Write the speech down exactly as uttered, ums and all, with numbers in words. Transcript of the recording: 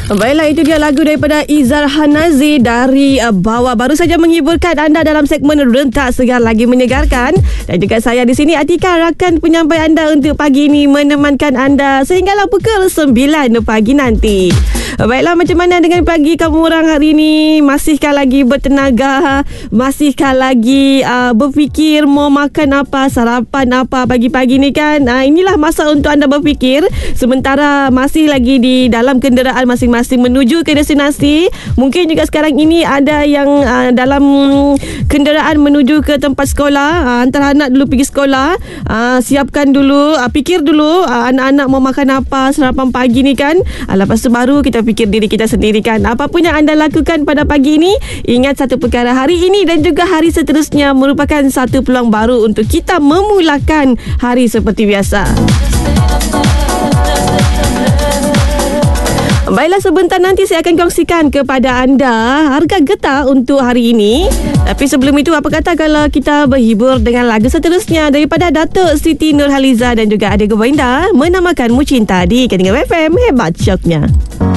Baiklah, itu dia lagu daripada Izhar Hanazi dari uh, Bawah. Baru saja menghiburkan anda dalam segmen Rentak Segar Lagi Menyegarkan. Dan juga saya di sini, Atika, rakan penyampai anda untuk pagi ini, menemankan anda sehinggalah pukul sembilan pagi nanti. Baiklah, macam mana dengan pagi kamu orang hari ini? Masihkah lagi bertenaga? Masihkah lagi uh, berfikir mau makan apa, sarapan apa pagi-pagi ni kan? Uh, inilah masa untuk anda berfikir. Sementara masih lagi di dalam kenderaan masing-masing menuju ke destinasi. Mungkin juga sekarang ini ada yang uh, dalam kenderaan menuju ke tempat sekolah. Uh, hantar anak dulu pergi sekolah. Uh, siapkan dulu, uh, fikir dulu uh, anak-anak mau makan apa sarapan pagi ni kan. Uh, lepas tu baru kita fikir diri kita sendiri kan. Apa pun yang anda lakukan pada pagi ini, ingat satu perkara, hari ini dan juga hari seterusnya merupakan satu peluang baru untuk kita memulakan hari seperti biasa. Baiklah, sebentar nanti saya akan kongsikan kepada anda harga getah untuk hari ini. Tapi sebelum itu, apa kata kalau kita berhibur dengan lagu seterusnya daripada Datuk Siti Nurhaliza dan juga Ade Govinda, menamakanmu cinta di Kedingin F M. Hebat syoknya.